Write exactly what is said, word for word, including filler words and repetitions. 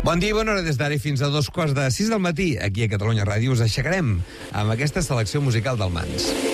Bon dia i bona hora des d'ara i fins a dos quarts de sis del matí. Aquí a Catalunya Ràdio us aixecarem amb aquesta selecció musical del Mans.